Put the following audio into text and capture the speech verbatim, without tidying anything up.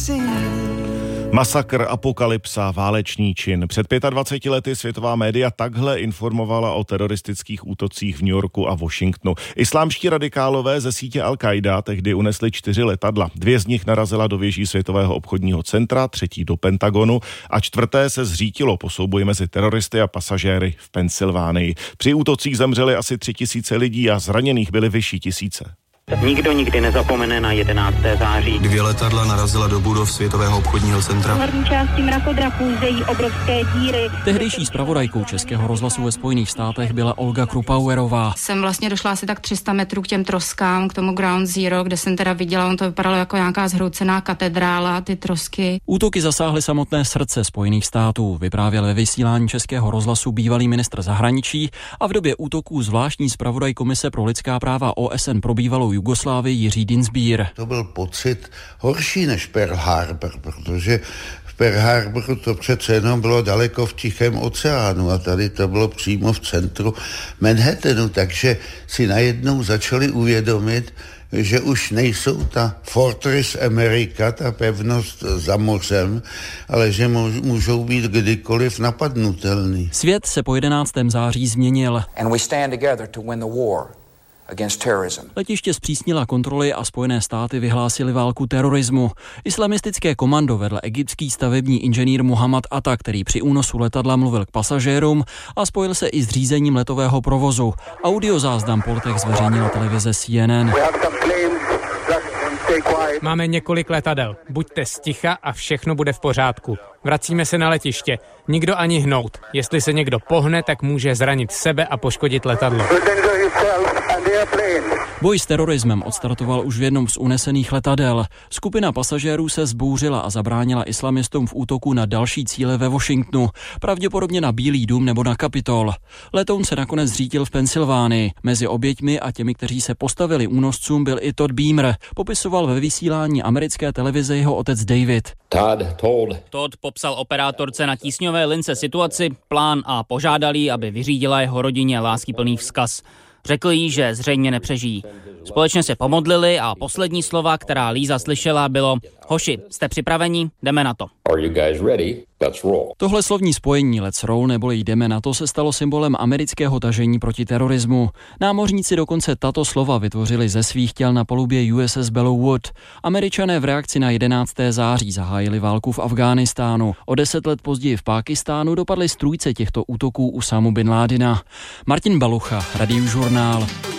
Masakr, apokalypsa, válečný čin. Před dvaceti pěti lety světová média takhle informovala o teroristických útocích v New Yorku a Washingtonu. Islámští radikálové ze sítě Al-Qaida tehdy unesli čtyři letadla. Dvě z nich narazila do věží Světového obchodního centra, třetí do Pentagonu a čtvrté se zřítilo po souboji mezi teroristy a pasažéry v Pensylvánii. Při útocích zemřeli asi tři tisíce lidí a zraněných byly vyšší tisíce. Nikdo nikdy nezapomene na jedenáctého září. Dvě letadla narazila do budov Světového obchodního centra. V hlavní části mrakodrapů zejí obrovské díry. Tehdejší zpravodajkou Českého rozhlasu ve Spojených státech byla Olga Krupauerová. Jsem vlastně došla asi tak tři sta metrů k těm troskám, k tomu Ground Zero, kde jsem teda viděla, on to vypadalo jako nějaká zhroucená katedrála, ty trosky. Útoky zasáhly samotné srdce Spojených států, vyprávěl ve vysílání Českého rozhlasu bývalý ministr zahraničí a v době útoků zvláštní zpravodaj Komise pro lidská práva O S N pro bývalou Jugoslávii Jiří Dinsbír. To byl pocit horší než Pearl Harbor, protože v Pearl Harboru to přece jenom bylo daleko v Tichém oceánu a tady to bylo přímo v centru Manhattanu, takže si najednou začali uvědomit, že už nejsou ta Fortress America, ta pevnost za mořem, ale že můžou být kdykoliv napadnutelný. Svět se po jedenáctého září změnil. And we stand together to win the war against terrorism. Letiště zpřísnila kontroly a Spojené státy vyhlásily válku terorismu. Islamistické komando vedl egyptský stavební inženýr Muhammad Atta, který při únosu letadla mluvil k pasažérům a spojil se i s řízením letového provozu. Audiozáznam po letech zveřejnila televize C N N. Máme několik letadel. Buďte sticha a všechno bude v pořádku. Vracíme se na letiště. Nikdo ani hnout. Jestli se někdo pohne, tak může zranit sebe a poškodit letadlo. Boj s terorismem odstartoval už v jednom z unesených letadel. Skupina pasažérů se zbouřila a zabránila islamistům v útoku na další cíle ve Washingtonu, pravděpodobně na Bílý dům nebo na Kapitol. Letoun se nakonec zřítil v Pensylvánii. Mezi oběťmi a těmi, kteří se postavili únoscům, byl i Todd Beamer. Popisoval ve vysílání americké televize jeho otec David. Todd told. Todd popsal operátorce na tísňové lince situaci, plán a požádal jí, aby vyřídila jeho rodině láskyplný vzkaz. Řekl jí, že zřejmě nepřežijí. Společně se pomodlili a poslední slova, která Líza slyšela, bylo: hoši, jste připraveni? Jdeme na to. Are you guys ready? Let's roll. Tohle slovní spojení let's roll neboli jdeme na to se stalo symbolem amerického tažení proti terorismu. Námořníci dokonce tato slova vytvořili ze svých těl na palubě U S S Bellewood. Američané v reakci na jedenáctého září zahájili válku v Afghánistánu. O deset let později v Pákistánu dopadly strůjce těchto útoků Usámu bin Ládina. Martin Balucha, Radiožurnál.